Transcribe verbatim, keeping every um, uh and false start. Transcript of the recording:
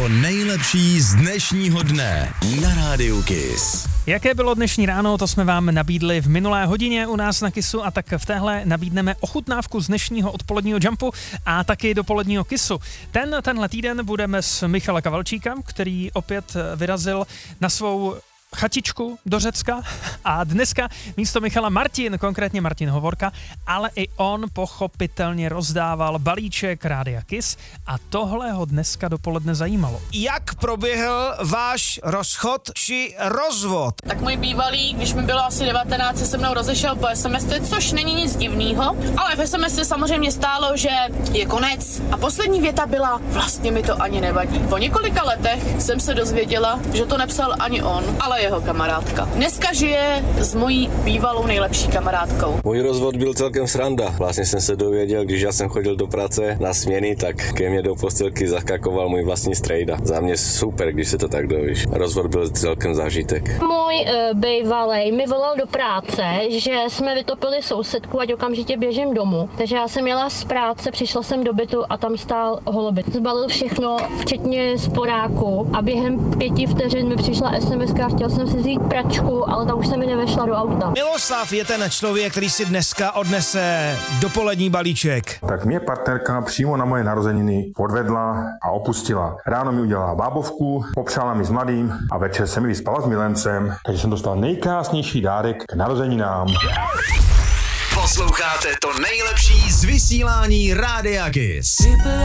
To nejlepší z dnešního dne na Rádiu Kiss. Jaké bylo dnešní ráno, to jsme vám nabídli v minulé hodině u nás na Kissu a tak v téhle nabídneme ochutnávku z dnešního odpoledního Jumpu a taky dopoledního Kissu. Ten tenhle týden budeme s Michala Kavalčíka, který opět vyrazil na svou chatičku do Řecka a dneska místo Michala Martin, konkrétně Martin Hovorka, ale i on pochopitelně rozdával balíček Rádia Kiss a tohle ho dneska dopoledne zajímalo. Jak proběhl váš rozchod či rozvod? Tak můj bývalý, když mi bylo asi devatenáct, se se mnou rozešel po es em es, což není nic divného, ale v es em es samozřejmě stálo, že je konec. A poslední věta byla, vlastně mi to ani nevadí. Po několika letech jsem se dozvěděla, že to nepsal ani on, ale jeho kamarádka. Dneska žije s mojí bývalou nejlepší kamarádkou. Můj rozvod byl celkem sranda. Vlastně jsem se dověděl, když já jsem chodil do práce na směny, tak ke mně do postelky zakakoval můj vlastní strejda. Za mě super, když se to tak dovíš. Rozvod byl celkem zážitek. Můj uh, bývalej mi volal do práce, že jsme vytopili sousedku, ať okamžitě běžím domů. Takže já jsem jela z práce, přišla jsem do bytu a tam stál holobyt. Zbalil všechno, včetně sporáku a během pěti vteřin mi přišla es em eska, chtěl jsem si vzít pračku, ale ta už se mi nevešla do auta. Miloslav je ten člověk, který si dneska odnese dopolední balíček. Tak mě partnerka přímo na moje narozeniny podvedla a opustila. Ráno mi udělala bábovku, popřála mi s mladým a večer se mi vyspala s milencem, takže jsem dostal nejkrásnější dárek k narozeninám. Posloucháte to nejlepší z vysílání Rádia Kiss.